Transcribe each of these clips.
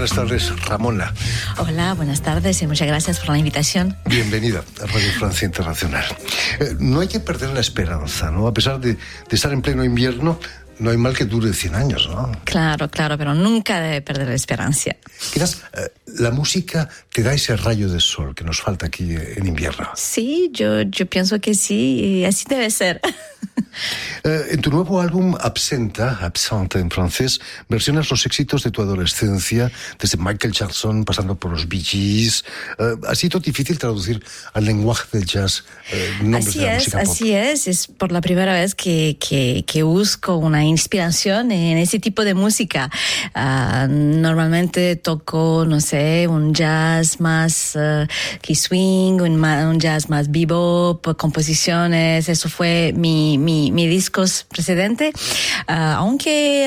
Buenas tardes, Ramona. Hola, buenas tardes y muchas gracias por la invitación. Bienvenida a Radio Francia Internacional. No hay que perder la esperanza, ¿no? A pesar de estar en pleno invierno, no hay mal que dure 100 años, ¿no? Claro, pero nunca debe perder la esperanza. Quizás la música te da ese rayo de sol que nos falta aquí en invierno. Sí, yo pienso que sí, y así debe ser. En tu nuevo álbum Absente en francés, versionas los éxitos de tu adolescencia, desde Michael Jackson, pasando por los Bee Gees. ¿Ha sido difícil traducir al lenguaje del jazz nombres de la música pop? Así es por la primera vez que busco una inspiración en ese tipo de música. Normalmente toco, no sé, un jazz más que swing, un jazz más bebop, composiciones. Eso fue mi discos precedente, aunque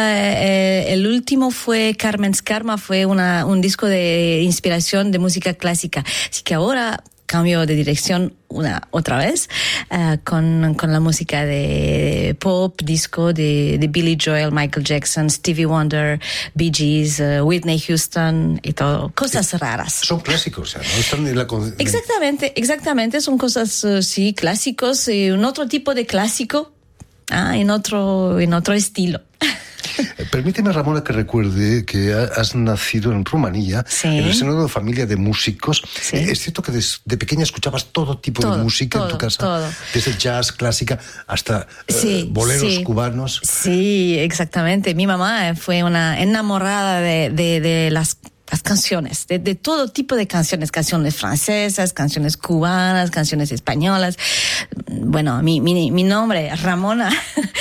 el último fue Carmen's Karma, fue un disco de inspiración de música clásica, así que ahora cambio de dirección otra vez con la música de pop, disco de Billy Joel, Michael Jackson, Stevie Wonder, Bee Gees, Whitney Houston y todo, cosas raras. Son clásicos, ¿no? Están en la Exactamente, son cosas, sí, clásicos, un otro tipo de clásico, en otro estilo. Permíteme, Ramona, que recuerde que has nacido en Rumanía, sí, en el seno de una familia de músicos. Sí. Es cierto que de pequeña escuchabas todo tipo de música en tu casa, desde jazz, clásica, hasta boleros cubanos. Sí, exactamente. Mi mamá fue una enamorada de las canciones, de todo tipo de canciones francesas, canciones cubanas, canciones españolas. Bueno, mi nombre, Ramona,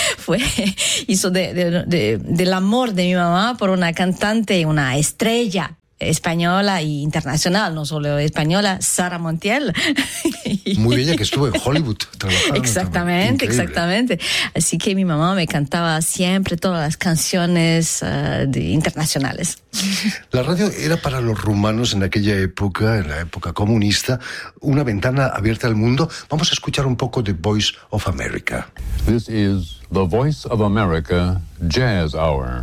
hizo del amor de mi mamá por una cantante, una estrella española e internacional, no solo española, Sara Montiel. Muy bella, que estuvo en Hollywood trabajando. Exactamente. Así que mi mamá me cantaba siempre todas las canciones internacionales. La radio era para los rumanos en aquella época, en la época comunista, una ventana abierta al mundo. Vamos a escuchar un poco de Voice of America. This is the Voice of America Jazz Hour.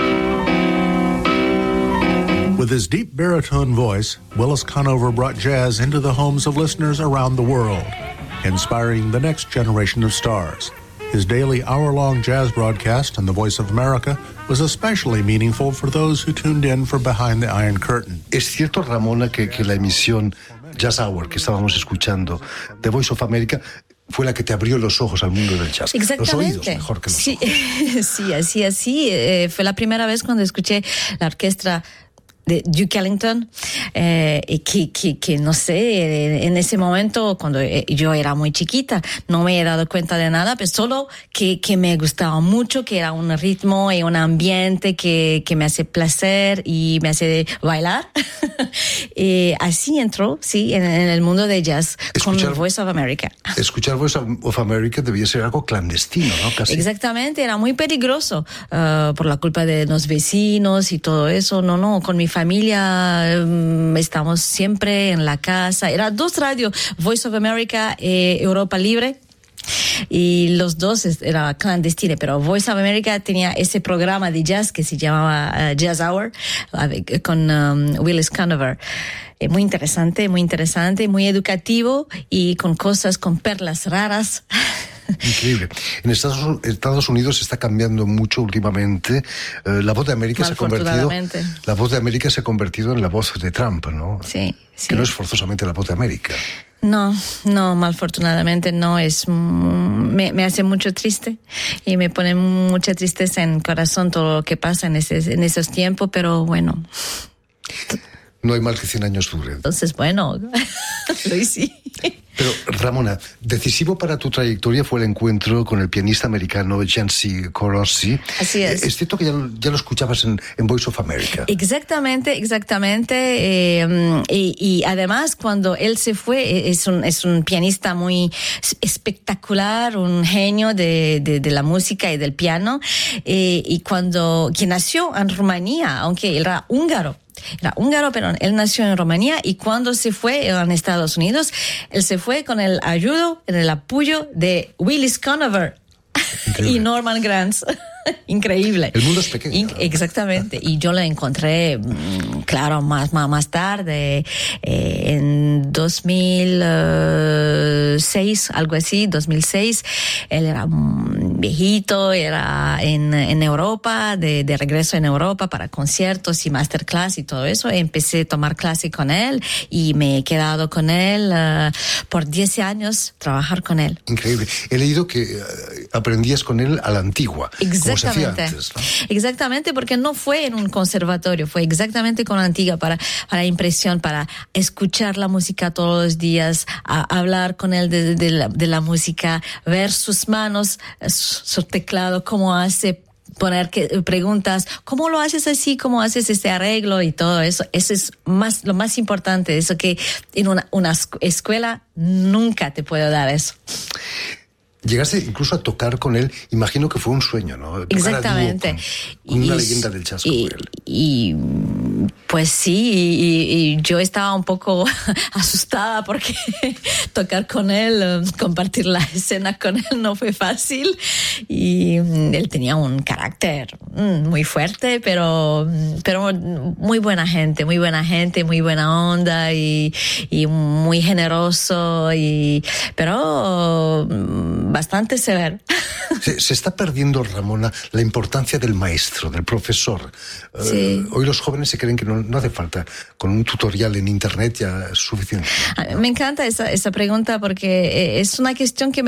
With his deep baritone voice, Willis Conover brought jazz into the homes of listeners around the world, inspiring the next generation of stars. His daily hour-long jazz broadcast on the Voice of America was especially meaningful for those who tuned in for Behind the Iron Curtain. Es cierto, Ramona, que la emisión Jazz Hour que estábamos escuchando, The Voice of America, fue la que te abrió los ojos al mundo del jazz. Exactamente. Los oídos mejor que los ojos. Sí, así. Fue la primera vez cuando escuché la orquesta de Duke Ellington, que no sé, en ese momento, cuando yo era muy chiquita, no me he dado cuenta de nada, pero solo que me gustaba mucho, que era un ritmo y un ambiente que me hace placer y me hace bailar. Así entró, sí, en el mundo de jazz con Voice of America. Escuchar Voice of America debía ser algo clandestino, ¿no? Casi. Exactamente, era muy peligroso por la culpa de los vecinos y todo eso. No, con mi familia estamos siempre en la casa. Era 2 radios, Voice of America y Europa Libre. Y los dos era clandestino, pero Voice of America tenía ese programa de jazz que se llamaba Jazz Hour con Willis Conover. Muy interesante, muy educativo y con perlas raras. Increíble. En Estados Unidos está cambiando mucho últimamente. La voz de América se ha convertido en la voz de Trump, ¿no? Sí. Que no es forzosamente la voz de América. No, malfortunadamente no es. Me hace mucho triste y me pone mucha tristeza en el corazón todo lo que pasa en esos tiempos, pero bueno. No hay mal que 100 años dure. Entonces, bueno, sí. Pero, Ramona, decisivo para tu trayectoria fue el encuentro con el pianista americano Jancy Corozzi. Así es. Es cierto que ya lo escuchabas en Voice of America. Exactamente. Y además, cuando él se fue, es un pianista muy espectacular, un genio de la música y del piano. Y que nació en Rumanía, aunque era húngaro. Pero él nació en Rumanía y cuando se fue a Estados Unidos, él se fue con el apoyo de Willis Conover y Norman Granz. Increíble. El mundo es pequeño. Exactamente. Y yo lo encontré, claro, más tarde, en 2006, algo así, 2006. Él era viejito, era en Europa, de regreso en Europa para conciertos y masterclass y todo eso. Empecé a tomar clase con él y me he quedado con él por 10 años, trabajar con él. Increíble. He leído que aprendías con él a la antigua, como se hacía antes, ¿no? Exactamente, porque no fue en un conservatorio, fue exactamente con la antigua, para impresión, para escuchar la música todos los días, hablar con él de la música, ver sus manos, su teclado, cómo hace, poner preguntas, ¿cómo lo haces así? ¿Cómo haces este arreglo? Y todo eso. Eso es lo más importante. Eso que en una escuela nunca te puedo dar eso. Llegaste incluso a tocar con él, imagino que fue un sueño, ¿no? Tocar Exactamente. Con una leyenda del jazz como él. Y pues sí, y yo estaba un poco asustada porque tocar con él, compartir la escena con él no fue fácil. Y él tenía un carácter muy fuerte, pero muy buena gente, muy buena onda y muy generoso, pero bastante severo. Se está perdiendo, Ramona, la importancia del maestro, del profesor. Sí. Hoy los jóvenes se creen que no hace falta, con un tutorial en internet ya es suficiente. Me encanta esa pregunta porque es una cuestión que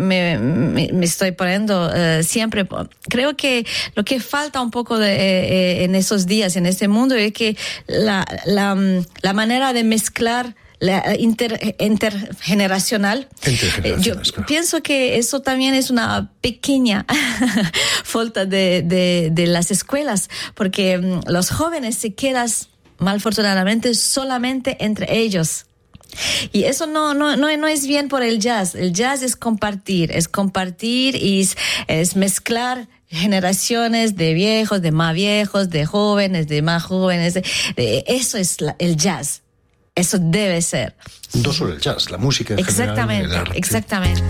me estoy poniendo siempre. Creo que lo que falta un poco en esos días, en este mundo, es que la manera de mezclar la intergeneracional. Yo pienso que eso también es una pequeña falta de las escuelas, porque los jóvenes se quedan, malfortunadamente, solamente entre ellos. Y eso no es bien por el jazz. El jazz es compartir y es mezclar generaciones de viejos, de más viejos, de jóvenes, de más jóvenes. Eso es el jazz. Eso debe ser. No solo el jazz, la música en general, el arte. Exactamente.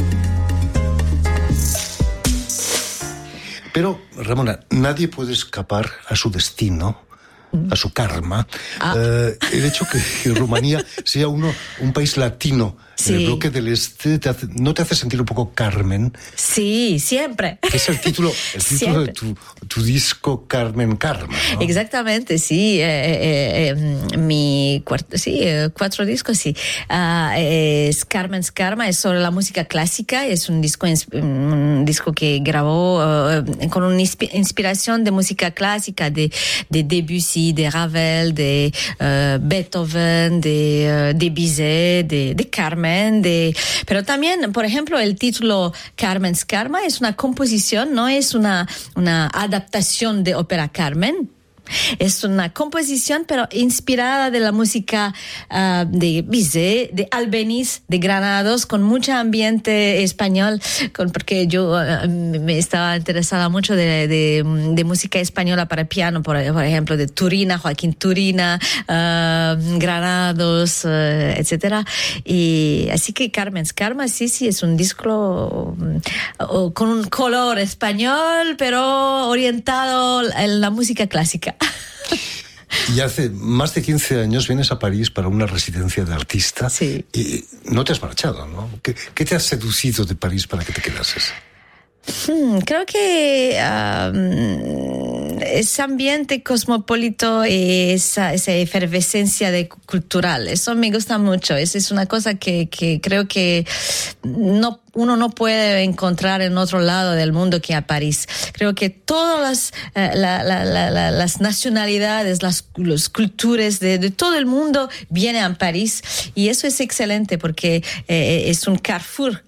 Pero, Ramona, nadie puede escapar a su destino, a su karma. El hecho que Rumanía sea un país latino, sí, del bloque del este, ¿no te hace sentir un poco Carmen? Sí, siempre. Que es el título de tu disco Carmen Karma, ¿no? Exactamente, sí. Mi 4 discos, sí. Es Carmen's Karma, es sobre la música clásica, es un disco que grabó con una inspiración de música clásica, de Debussy, de Ravel, de Beethoven, de Bizet, de Carmen. Pero también, por ejemplo, el título Carmen's Karma es una composición, no es una adaptación de ópera Carmen. Es una composición, pero inspirada de la música de Bizet, de Albéniz, de Granados, con mucho ambiente español, porque yo me estaba interesada mucho de música española para piano, por ejemplo, de Turina, Joaquín Turina, Granados, etcétera. Y así que Carmen's Karma, sí, es un disco con un color español, pero orientado en la música clásica. Y hace más de 15 años vienes a París para una residencia de artista. Sí. Y no te has marchado, ¿no? ¿Qué te ha seducido de París para que te quedases? Creo que ese ambiente cosmopolito y esa efervescencia cultural, eso me gusta mucho. Esa es una cosa que creo que uno no puede encontrar en otro lado del mundo que a París. Creo que todas las nacionalidades, las culturas de todo el mundo vienen a París, y eso es excelente porque es un carrefour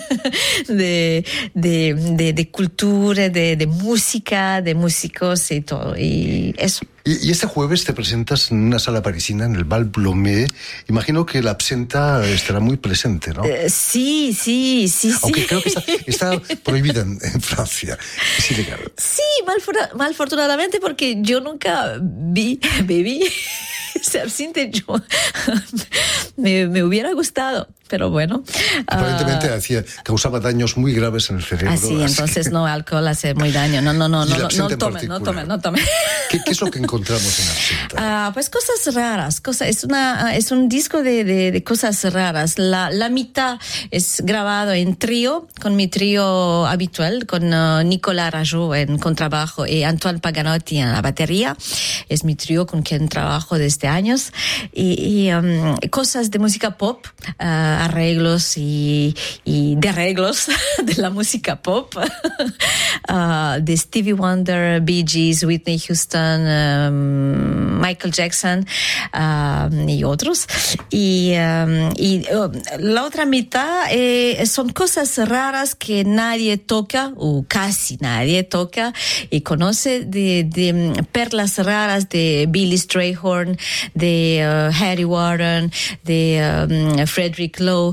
de cultura, de música, de músicos y todo, y eso. Y este jueves te presentas en una sala parisina, en el Bal Blomet. Imagino que la absenta estará muy presente, ¿no? Sí. Aunque creo que está prohibida en Francia. Es ilegal. Sí, malfortunadamente, porque yo nunca bebí ese absinte. Me hubiera gustado. pero bueno. Aparentemente causaba daños muy graves en el cerebro. Así, entonces no, alcohol hace muy daño. No tome. ¿Qué es lo que encontramos en Absenta? Pues cosas raras. Es un disco de cosas raras. La mitad es grabado en trío, con mi trío habitual, con Nicolas Rajot en contrabajo y Antoine Paganotti en la batería. Es mi trío con quien trabajo desde años. Y cosas de música pop, arreglos y de arreglos de la música pop, de Stevie Wonder, Bee Gees, Whitney Houston, Michael Jackson y otros. Y la otra mitad son cosas raras que nadie toca, o casi nadie toca, y conoce, de perlas raras de Billy Strayhorn, de Harry Warren, de Frederick Lowe,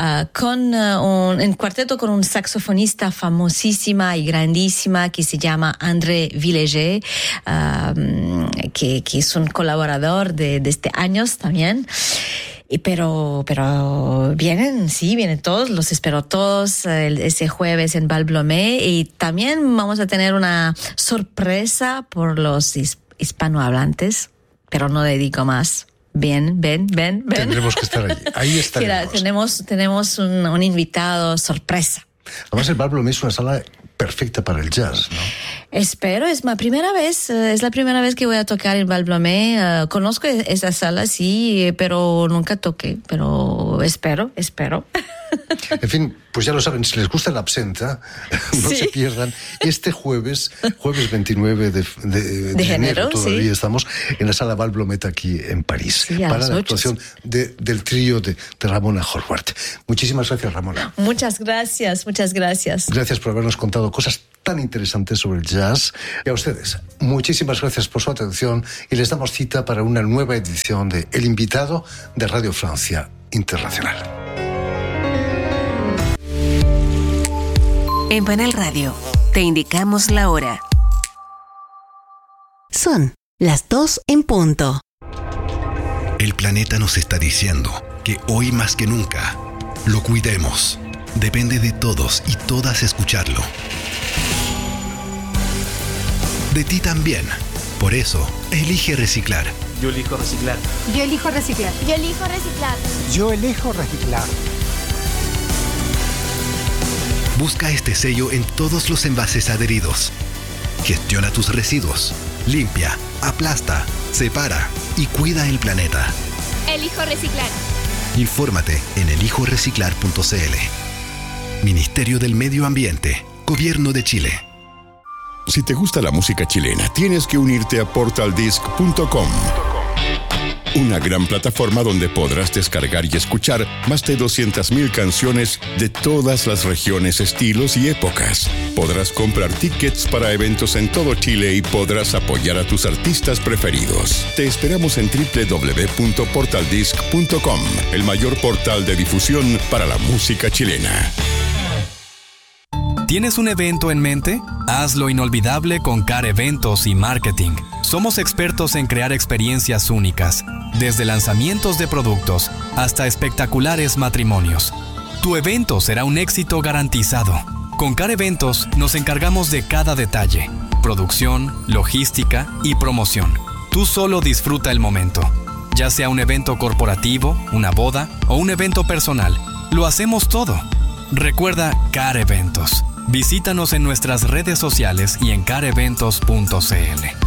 en cuarteto con un saxofonista famosísima y grandísima que se llama André Villéger, que es un colaborador desde años también. Pero vienen todos, los espero todos ese jueves en Val-Blomet, y también vamos a tener una sorpresa por los hispanohablantes, pero no dedico más. Ven. Tendremos que estar allí. Ahí estaremos. Tenemos un invitado sorpresa. Además, el Val-Blomet es una sala perfecta para el jazz, ¿no? Espero, es la primera vez que voy a tocar en Val-Blomet. Conozco esa sala, sí, pero nunca toqué, pero espero. En fin, pues ya lo saben, si les gusta la Absenta, no se pierdan este jueves 29 de enero, todavía estamos en la sala Val-Blomet aquí en París, para la actuación del trío de Ramona Horvath. Muchísimas gracias, Ramona. Muchas gracias. Gracias por habernos contado cosas tan interesantes sobre el jazz. Y a ustedes, muchísimas gracias por su atención, y les damos cita para una nueva edición de El Invitado de Radio Francia Internacional. En Panel Radio te indicamos la hora. Son las 2 en punto. El planeta nos está diciendo que hoy más que nunca lo cuidemos. Depende de todos y todas escucharlo. De ti también. Por eso, elige reciclar. Yo elijo reciclar. Yo elijo reciclar. Yo elijo reciclar. Yo elijo reciclar. Busca este sello en todos los envases adheridos. Gestiona tus residuos. Limpia, aplasta, separa y cuida el planeta. Elijo reciclar. Infórmate en elijoreciclar.cl. Ministerio del Medio Ambiente, Gobierno de Chile. Si te gusta la música chilena, tienes que unirte a portaldisc.com. Una gran plataforma donde podrás descargar y escuchar más de 200,000 canciones de todas las regiones, estilos y épocas. Podrás comprar tickets para eventos en todo Chile y podrás apoyar a tus artistas preferidos. Te esperamos en www.portaldisc.com, el mayor portal de difusión para la música chilena. ¿Tienes un evento en mente? Hazlo inolvidable con CAR Eventos y Marketing. Somos expertos en crear experiencias únicas, desde lanzamientos de productos hasta espectaculares matrimonios. Tu evento será un éxito garantizado. Con CAR Eventos nos encargamos de cada detalle: producción, logística y promoción. Tú solo disfruta el momento. Ya sea un evento corporativo, una boda o un evento personal, lo hacemos todo. Recuerda CAR Eventos. Visítanos en nuestras redes sociales y en careventos.cl.